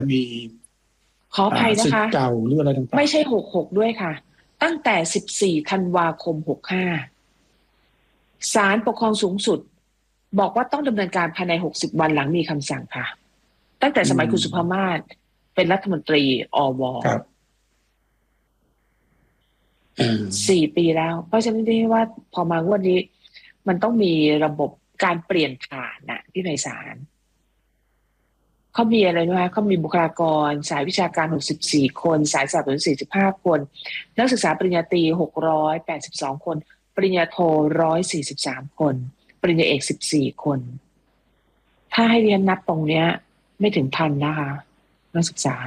มีขออภัยนะสิทธิ์คะเก่าหรืออะไรต่างไม่ใช่66ด้วยค่ะตั้งแต่14ธันวาคม65ศาลปกครองสูงสุดบอกว่าต้องดำเนินการภายใน60วันหลังมีคำสั่งค่ะตั้งแต่สมัยคุณสุภามาศเป็นรัฐมนตรีอวครับ 4 ปีแล้วเพราะฉะนั้นที่ว่าพอมางวดนี้มันต้องมีระบบการเปลี่ยนผ่านน่ะที่ในศาลเขามีอะไรนะคะเขามีบุคลากรสายวิชาการ64คนสายสนับสนุน45คนนักศึกษาปริญญาตรี682คนปริญญาโท143คนปริญญาเอก14คนถ้าให้เรียนนับตรงเนี้ยไม่ถึงพันนะคะนักศึกษา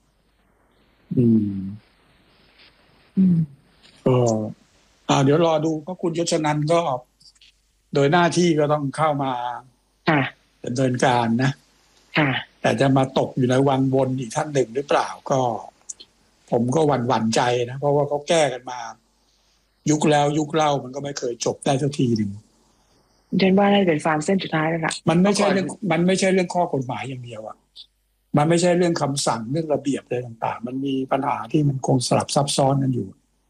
ก็เดี๋ยวรอดูเพราะคุณยศนันท์ก็โดยหน้าที่ก็ต้องเข้ามาดำเนินการนะแต่จะมาตกอยู่ในวังวนอีกท่านหนึ่งหรือเปล่าก็ผมก็หวั่นใจนะเพราะว่าเขาแก้กันมายุคแล้วยุคเล่ามันก็ไม่เคยจบได้สักทีหนึ่งเดนว่าน่าจะเป็นฟาร์มเส้นสุดท้ายแล้วล่ะมันไม่ใช่เรื่องข้อกฎหมายอย่างเดียวอ่ะมันไม่ใช่เรื่องคำสั่งเรื่องระเบียบอะไรต่างๆมันมีปัญหาที่มันคงสลับซับซ้อนกันอยู่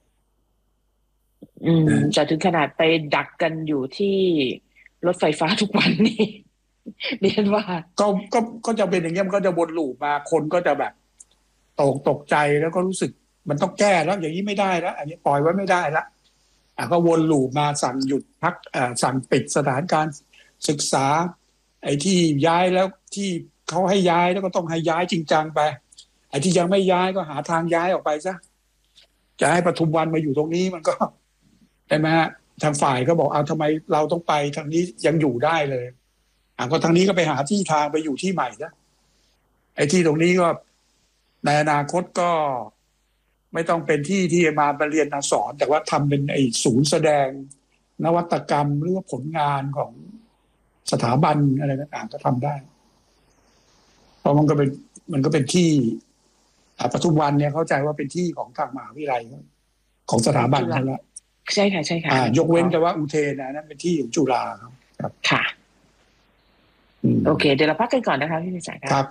จะถึงขนาดไปดักกันอยู่ที่รถไฟฟ้าทุกวันนี้เรียนว่าก็จะเป็นอย่างนี้มันก็จะวนลูปมาคนก็จะแบบตกใจแล้วก็รู้สึกมันต้องแก้แล้วอย่างนี้ไม่ได้แล้วอันนี้ปล่อยไว้ไม่ได้แล้วก็วนลูปมาสั่งหยุดพักสั่งปิดสถานการศึกษาไอ้ที่ย้ายแล้วที่เขาให้ย้ายแล้วก็ต้องให้ย้ายจริงจังไปไอ้ที่ยังไม่ย้ายก็หาทางย้ายออกไปซะจะให้ปทุมวันมาอยู่ตรงนี้มันก็ใช่ไหมฮะทางฝ่ายก็บอกเอาทำไมเราต้องไปทางนี้ยังอยู่ได้เลยก็ทางนี้ก็ไปหาที่ทางไปอยู่ที่ใหม่ซะไอ้ที่ตรงนี้ก็ในอนาคตก็ไม่ต้องเป็นที่มาเรียนมาสอนแต่ว่าทำเป็นไอ้ศูนย์แสดงนวัตกรรมหรือว่าผลงานของสถาบันอะไรต่างๆก็ทำได้เพราะมันก็เป็นที่ปทุมวันเนี่ยเข้าใจว่าเป็นที่ของทางมหาวิทยาลัยของสถาบันนั่นแหละใช่ค่ะใช่ค่ะยกเว้นแต่ว่าอุเทนนั้นเป็นที่ของจุฬาครับค่ะโอเคเดี๋ยวเราพักกันก่อนนะคะพี่นิสัยครับ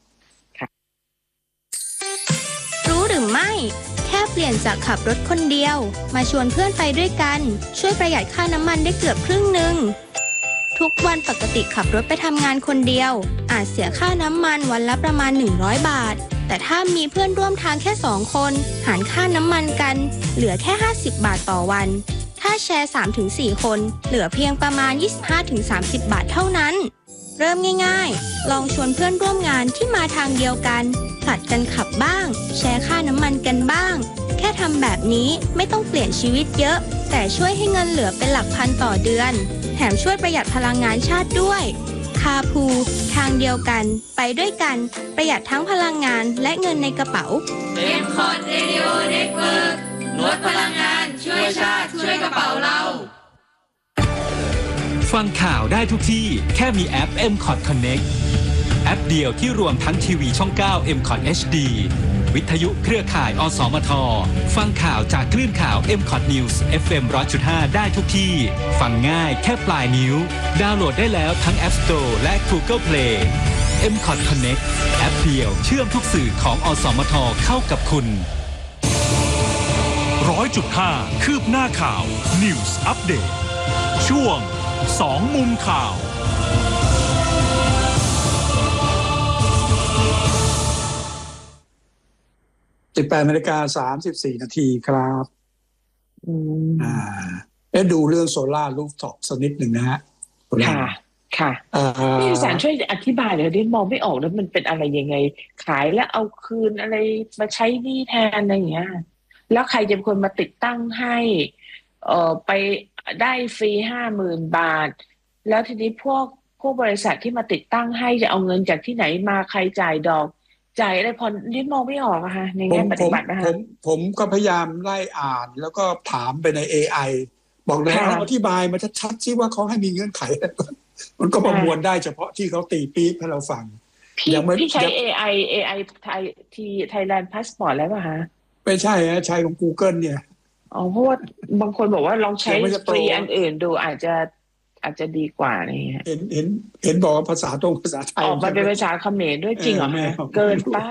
รู้หรือไม่แค่เปลี่ยนจากขับรถคนเดียวมาชวนเพื่อนไปด้วยกันช่วยประหยัดค่าน้ำมันได้เกือบครึ่งนึงทุกวันปกติขับรถไปทำงานคนเดียวอาจเสียค่าน้ำมันวันละประมาณ100 บาทแต่ถ้ามีเพื่อนร่วมทางแค่2 คนหารค่าน้ำมันกันเหลือแค่50 บาทต่อวันถ้าแชร์ 3-4 คนเหลือเพียงประมาณ 25-30 บาทเท่านั้นเริ่มง่ายๆลองชวนเพื่อนร่วมงานที่มาทางเดียวกันผลัดกันขับบ้างแชร์ค่าน้ำมันกันบ้างแค่ทำแบบนี้ไม่ต้องเปลี่ยนชีวิตเยอะแต่ช่วยให้เงินเหลือเป็นหลักพันต่อเดือนแถมช่วยประหยัดพลังงานชาติด้วยคาพูทางเดียวกันไปด้วยกันประหยัดทั้งพลังงานและเงินในกระเป๋า M-Cot Radio Network ลดพลังงานช่วยชาติช่วยกระเป๋าเราฟังข่าวได้ทุกที่แค่มีแอป M-Cot Connect แอปเดียวที่รวมทั้งทีวีช่อง 9 M-Cot HD วิทยุเครือข่ายอสมทฟังข่าวจากคลื่นข่าว M-Cot News FM 100.5 ได้ทุกที่ฟังง่ายแค่ปลายนิ้วดาวน์โหลดได้แล้วทั้ง App Store และ Google Play M-Cot Connect แอปเดียวเชื่อมทุกสื่อของอสมทเข้ากับคุณ 100.5 คืบหน้าข่าว News Update ช่วง2 มุมข่าว 18:34 นาทีครับดูเรื่องโซล่ารูฟท็อปสักนิดหนึ่งนะฮะค่ะพี่สารช่วยอธิบายเลยดิมองไม่ออกแล้วมันเป็นอะไรยังไงขายแล้วเอาคืนอะไรมาใช้หนี้แทนอะไรอย่างเงี้ยแล้วใครจะเป็นคนมาติดตั้งให้ไปได้ฟรี 50,000 บาทแล้วทีนี้พวกบริษัทที่มาติดตั้งให้จะเอาเงินจากที่ไหนมาใครจ่ายดอกจ่ายอะไรพอนี่มองไม่ออกอะค่ะในแง่ปฏิบัตินะคะผมก็พยายามไล่อ่านแล้วก็ถามไปใน AI บอกเลยอธิบายมาชัดๆซิว่าเขาให้มีเงื่อนไขมันก็ประมวลได้เฉพาะที่เขาตีปี๊บให้เราฟังพี่ใช้ AI Thailand Passport แล้วป่ะฮะไม่ใช่ฮะใช้ของ Google เนี่ยเพราะว่าบางคนบอกว่าลองใช้ฟรีอันอื่นดูอาจจะดีกว่าอะไรเงี้ยเห็นบอกว่าภาษาไทยออกมาเป็นภาษาเขมรด้วยจริงเหรอเกินป้า